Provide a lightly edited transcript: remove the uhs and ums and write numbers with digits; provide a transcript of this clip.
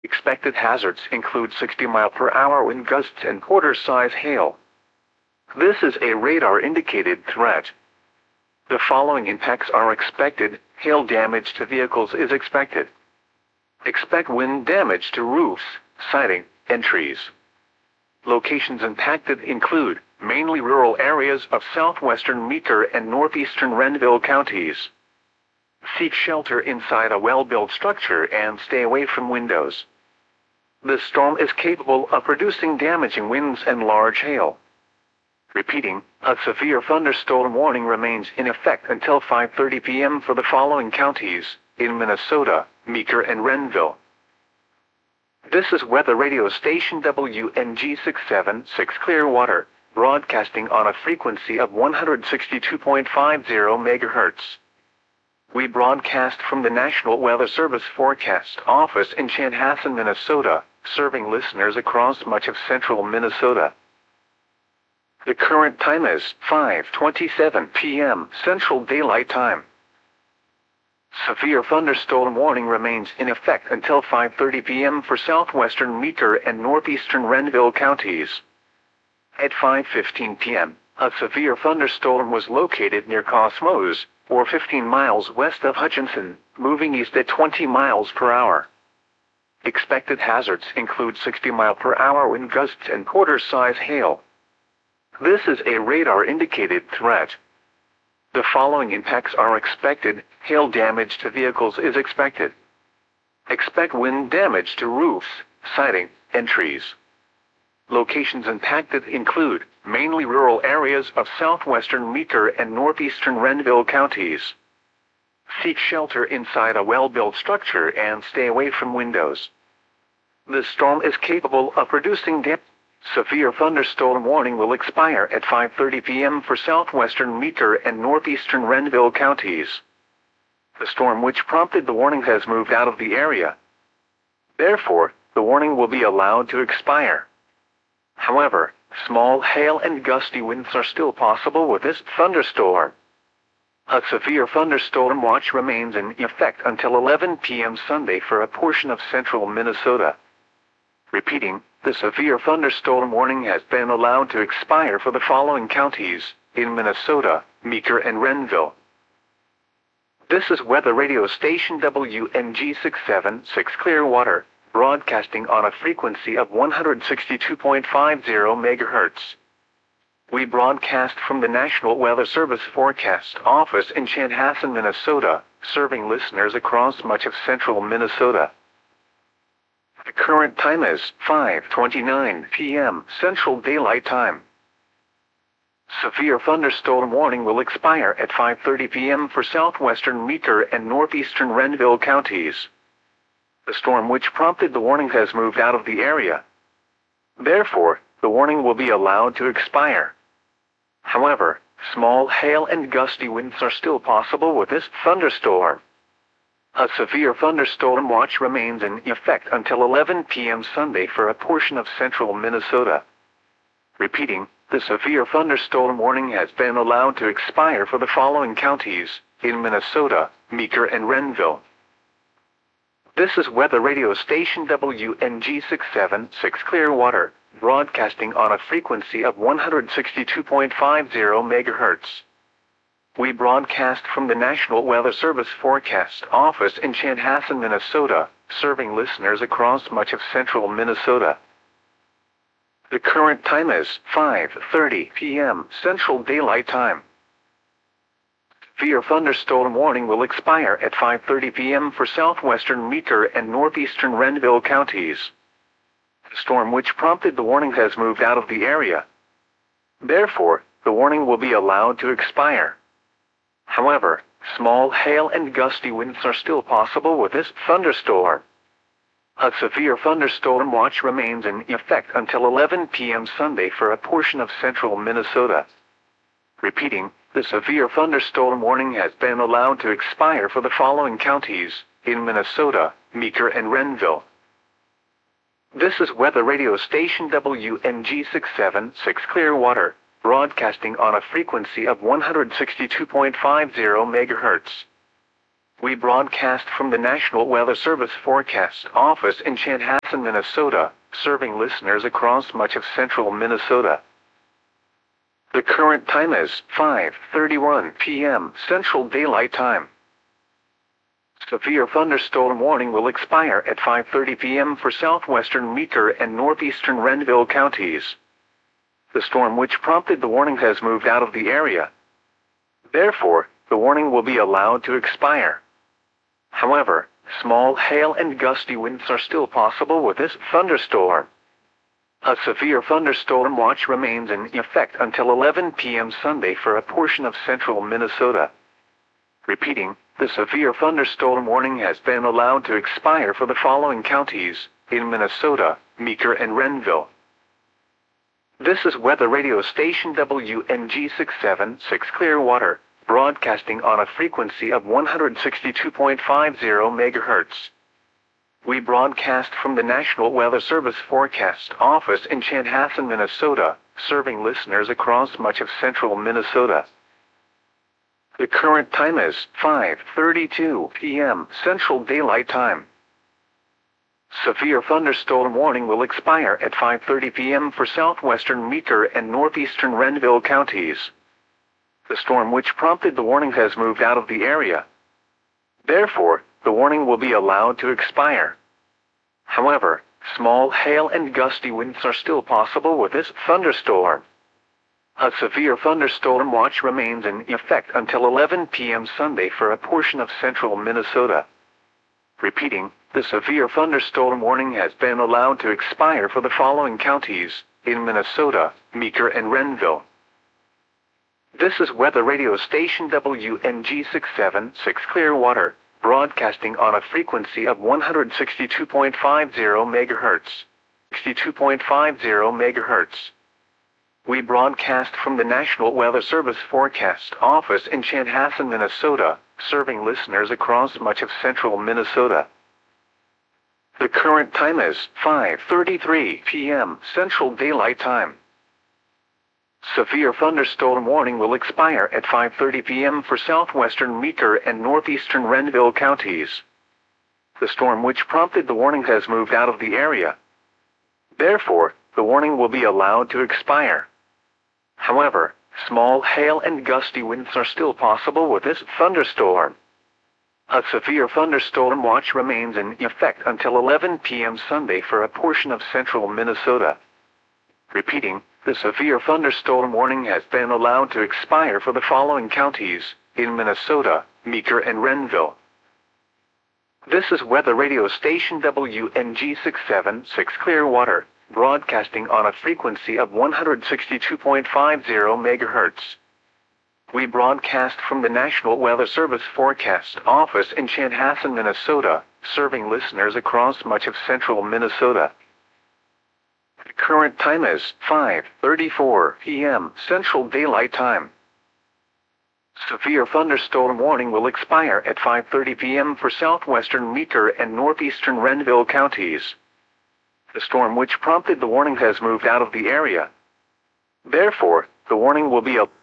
Expected hazards include 60-mile-per-hour wind gusts and quarter-size hail. This is a radar-indicated threat. The following impacts are expected. Hail damage to vehicles is expected. Expect wind damage to roofs, siding, and trees. Locations impacted include mainly rural areas of southwestern Meeker and northeastern Renville counties. Seek shelter inside a well-built structure and stay away from windows. This storm is capable of producing damaging winds and large hail. Repeating, a severe thunderstorm warning remains in effect until 5:30 p.m. for the following counties in Minnesota, Meeker and Renville. This is weather radio station WNG 676 Clearwater, broadcasting on a frequency of 162.50 MHz. We broadcast from the National Weather Service Forecast Office in Chanhassen, Minnesota, serving listeners across much of central Minnesota. The current time is 5:27 p.m. Central Daylight Time. Severe thunderstorm warning remains in effect until 5:30 p.m. for southwestern Meeker and northeastern Renville counties. At 5:15 p.m., a severe thunderstorm was located near Cosmos, or 15 miles west of Hutchinson, moving east at 20 miles per hour. Expected hazards include 60-mile-per-hour wind gusts and quarter-size hail. This is a radar-indicated threat. The following impacts are expected. Hail damage to vehicles is expected. Expect wind damage to roofs, siding, and trees. Locations impacted include mainly rural areas of southwestern Meeker and northeastern Renville counties. Seek shelter inside a well-built structure and stay away from windows. This storm is capable of producing damage. Severe thunderstorm warning will expire at 5:30 p.m. for southwestern Meeker and northeastern Renville counties. The storm which prompted the warning has moved out of the area. Therefore, the warning will be allowed to expire. However, small hail and gusty winds are still possible with this thunderstorm. A severe thunderstorm watch remains in effect until 11 p.m. Sunday for a portion of central Minnesota. Repeating, the severe thunderstorm warning has been allowed to expire for the following counties in Minnesota, Meeker and Renville. This is weather radio station WNG 676 Clearwater, broadcasting on a frequency of 162.50 MHz. We broadcast from the National Weather Service Forecast Office in Chanhassen, Minnesota, serving listeners across much of central Minnesota. The current time is 5:29 p.m. Central Daylight Time. Severe thunderstorm warning will expire at 5:30 p.m. for southwestern Meeker and northeastern Renville counties. The storm which prompted the warning has moved out of the area. Therefore, the warning will be allowed to expire. However, small hail and gusty winds are still possible with this thunderstorm. A severe thunderstorm watch remains in effect until 11 p.m. Sunday for a portion of central Minnesota. Repeating, the severe thunderstorm warning has been allowed to expire for the following counties in Minnesota, Meeker and Renville. This is weather radio station WNG 676 Clearwater, broadcasting on a frequency of 162.50 MHz. We broadcast from the National Weather Service Forecast Office in Chanhassen, Minnesota, serving listeners across much of central Minnesota. The current time is 5:30 p.m. Central Daylight Time. Severe thunderstorm warning will expire at 5:30 p.m. for southwestern Meeker and northeastern Renville counties. The storm which prompted the warning has moved out of the area. Therefore, the warning will be allowed to expire. However, small hail and gusty winds are still possible with this thunderstorm. A severe thunderstorm watch remains in effect until 11 p.m. Sunday for a portion of central Minnesota. Repeating, the severe thunderstorm warning has been allowed to expire for the following counties in Minnesota, Meeker and Renville. This is weather radio station WNG 676 Clearwater, broadcasting on a frequency of 162.50 MHz. We broadcast from the National Weather Service Forecast Office in Chanhassen, Minnesota, serving listeners across much of central Minnesota. The current time is 5:31 p.m. Central Daylight Time. Severe thunderstorm warning will expire at 5:30 p.m. for southwestern Meeker and northeastern Renville counties. The storm which prompted the warning has moved out of the area. Therefore, the warning will be allowed to expire. However, small hail and gusty winds are still possible with this thunderstorm. A severe thunderstorm watch remains in effect until 11 p.m. Sunday for a portion of central Minnesota. Repeating, the severe thunderstorm warning has been allowed to expire for the following counties in Minnesota, Meeker and Renville. This is weather radio station WNG 676 Clearwater, broadcasting on a frequency of 162.50 MHz. We broadcast from the National Weather Service Forecast Office in Chanhassen, Minnesota, serving listeners across much of central Minnesota. The current time is 5:32 p.m. Central Daylight Time. Severe thunderstorm warning will expire at 5:30 p.m. for southwestern Meeker and northeastern Renville counties. The storm which prompted the warning has moved out of the area. Therefore, the warning will be allowed to expire. However, small hail and gusty winds are still possible with this thunderstorm. A severe thunderstorm watch remains in effect until 11 p.m. Sunday for a portion of central Minnesota. Repeating, the severe thunderstorm warning has been allowed to expire for the following counties in Minnesota, Meeker and Renville. This is weather radio station WNG 676 Clearwater, broadcasting on a frequency of 162.50 MHz. 62.50 MHz. We broadcast from the National Weather Service Forecast Office in Chanhassen, Minnesota, serving listeners across much of central Minnesota. The current time is 5:33 p.m. Central Daylight Time. Severe thunderstorm warning will expire at 5:30 p.m. for southwestern Meeker and northeastern Renville counties. The storm which prompted the warning has moved out of the area. Therefore, the warning will be allowed to expire. However, small hail and gusty winds are still possible with this thunderstorm. A severe thunderstorm watch remains in effect until 11 p.m. Sunday for a portion of central Minnesota. Repeating, the severe thunderstorm warning has been allowed to expire for the following counties in Minnesota, Meeker and Renville. This is weather radio station WNG 676 Clearwater, broadcasting on a frequency of 162.50 MHz. We broadcast from the National Weather Service Forecast Office in Chanhassen, Minnesota, serving listeners across much of central Minnesota. The current time is 5:34 p.m. Central Daylight Time. Severe thunderstorm warning will expire at 5:30 p.m. for southwestern Meeker and northeastern Renville counties. The storm which prompted the warning has moved out of the area. Therefore, the warning will be